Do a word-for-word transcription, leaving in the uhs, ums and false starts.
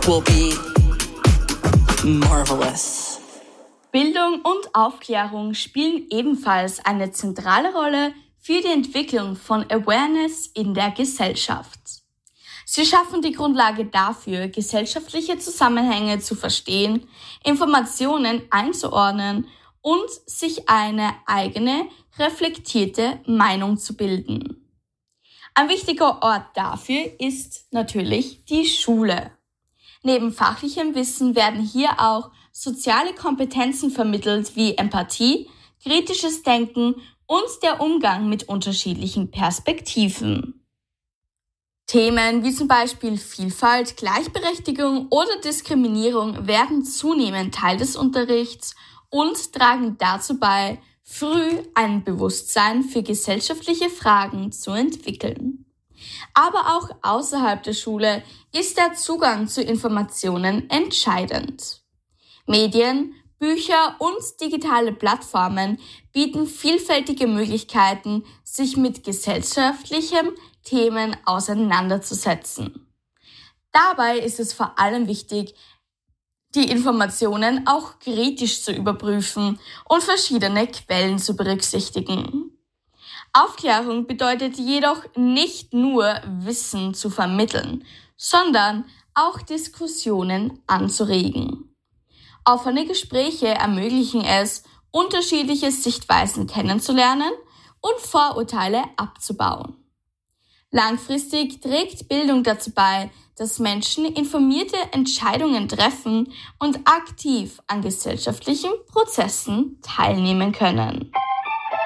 will be marvelous. Bildung und Aufklärung spielen ebenfalls eine zentrale Rolle für die Entwicklung von Awareness in der Gesellschaft. Sie schaffen die Grundlage dafür, gesellschaftliche Zusammenhänge zu verstehen, Informationen einzuordnen und sich eine eigene, reflektierte Meinung zu bilden. Ein wichtiger Ort dafür ist natürlich die Schule. Neben fachlichem Wissen werden hier auch soziale Kompetenzen vermittelt wie Empathie, kritisches Denken und der Umgang mit unterschiedlichen Perspektiven. Themen wie zum Beispiel Vielfalt, Gleichberechtigung oder Diskriminierung werden zunehmend Teil des Unterrichts und tragen dazu bei, früh ein Bewusstsein für gesellschaftliche Fragen zu entwickeln. Aber auch außerhalb der Schule ist der Zugang zu Informationen entscheidend. Medien, Bücher und digitale Plattformen bieten vielfältige Möglichkeiten, sich mit gesellschaftlichen Themen auseinanderzusetzen. Dabei ist es vor allem wichtig, die Informationen auch kritisch zu überprüfen und verschiedene Quellen zu berücksichtigen. Aufklärung bedeutet jedoch nicht nur Wissen zu vermitteln, sondern auch Diskussionen anzuregen. Offene Gespräche ermöglichen es, unterschiedliche Sichtweisen kennenzulernen und Vorurteile abzubauen. Langfristig trägt Bildung dazu bei, dass Menschen informierte Entscheidungen treffen und aktiv an gesellschaftlichen Prozessen teilnehmen können.